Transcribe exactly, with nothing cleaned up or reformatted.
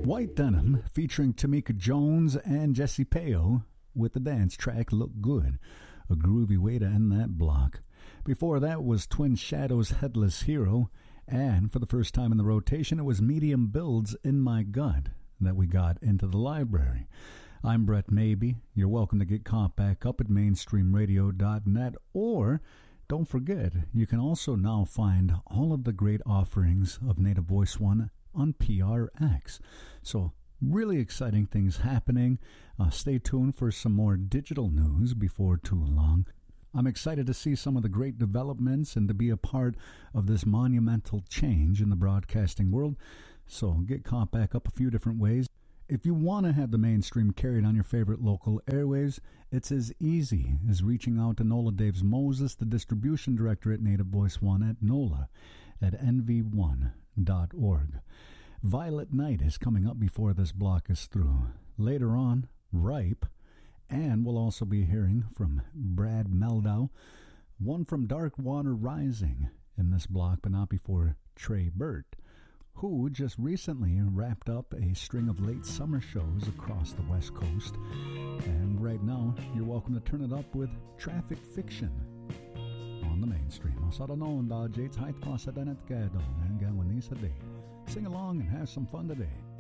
White Denim featuring Tamika Jones and Jesse Peo with the dance track Look Good, a groovy way to end that block. Before that was Twin Shadows' Headless Hero, and for the first time in the rotation it was Medium Builds In My Gut that we got into the library. I'm Brett Maybe. You're welcome to get caught back up at mainstream radio dot net, or don't forget, you can also now find all of the great offerings of Native Voice One on P R X. So really exciting things happening. Uh, stay tuned for some more digital news before too long. I'm excited to see some of the great developments and to be a part of this monumental change in the broadcasting world. So get caught back up a few different ways. If you want to have the mainstream carried on your favorite local airwaves, it's as easy as reaching out to Nola Daves Moses, the distribution director at Native Voice One at NOLA at N V one dot org. Violet Night is coming up before this block is through. Later on, Ripe, and we'll also be hearing from Brad Meldau, one from Dark Water Rising in this block, but not before Trey Burt, who just recently wrapped up a string of late summer shows across the West Coast. And right now, you're welcome to turn it up with Traffic Fiction on the mainstream. Sing along and have some fun today.